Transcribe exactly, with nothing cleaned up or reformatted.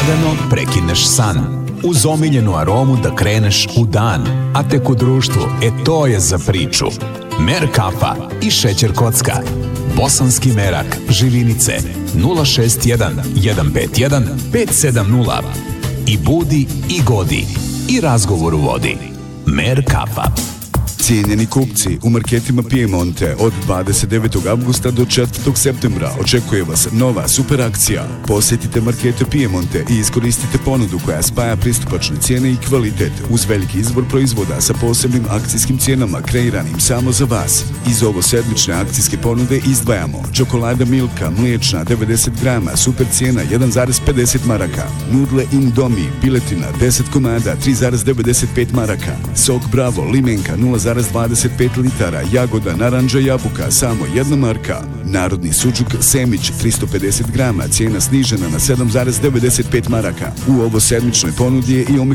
lagano prekineš san. Uz omiljenu aromu da kreneš u dan. A tek u društvu, e to je za priču. Mer kafa i šećer kocka. Bosanski merak, živinice, nula šest jedan, jedan pet jedan, pet sedam nula. I budi i godi. I razgovor u vodi. Mer kafa. Cijenjeni kupci, u marketima Piemonte od dvadeset devetog avgusta do četvrtog septembra očekuje vas nova super akcija. Posjetite markete Piemonte i iskoristite ponudu koja spaja pristupačne cijene i kvalitet uz veliki izbor proizvoda sa posebnim akcijskim cijenama kreiranim samo za vas. Iz ovo sedmične akcijske ponude izdvajamo čokolada Milka, mliječna, devedeset grama, super cijena jedan zarez pedeset maraka, nudle Indomie, piletina, deset komada, tri zarez devedeset pet maraka, sok Bravo, limenka, nula zarez dvadeset pet litara, jagoda, naranđa, jabuka, samo jedna marka. Narodni suđuk Semić, tristo pedeset grama, cijena snižena na sedam zarez devedeset pet maraka. U ovo sedmičnoj ponudi je i